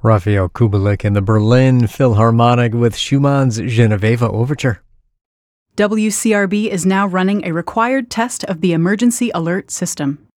Raphael Kubelik and the Berlin Philharmonic with Schumann's Genoveva Overture. WCRB is now running a required test of the emergency alert system.